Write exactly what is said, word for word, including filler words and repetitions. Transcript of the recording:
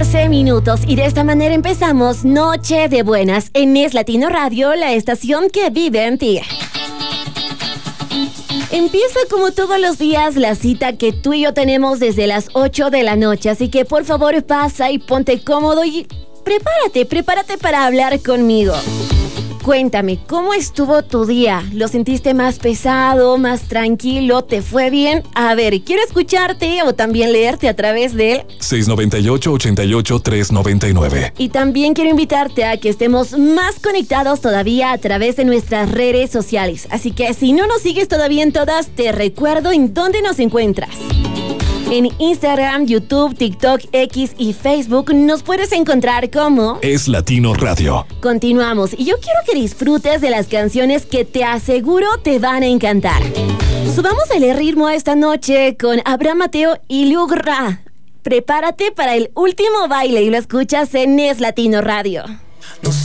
catorce minutos y de esta manera empezamos Noche de Buenas en Es Latino Radio, la estación que vive en ti. Empieza como todos los días la cita que tú y yo tenemos desde las ocho de la noche, así que por favor pasa y ponte cómodo y prepárate, prepárate para hablar conmigo. Cuéntame, ¿cómo estuvo tu día? ¿Lo sentiste más pesado, más tranquilo? ¿Te fue bien? A ver, quiero escucharte o también leerte a través del seis nueve ocho, ochenta y ocho, tres noventa y nueve. Y también quiero invitarte a que estemos más conectados todavía a través de nuestras redes sociales. Así que si no nos sigues todavía en todas, te recuerdo en dónde nos encuentras. En Instagram, YouTube, TikTok, X y Facebook nos puedes encontrar como Es Latino Radio. Continuamos y yo quiero que disfrutes de las canciones que te aseguro te van a encantar. Subamos el ritmo esta noche con Abraham Mateo y Lugra. Prepárate para el último baile y lo escuchas en Es Latino Radio.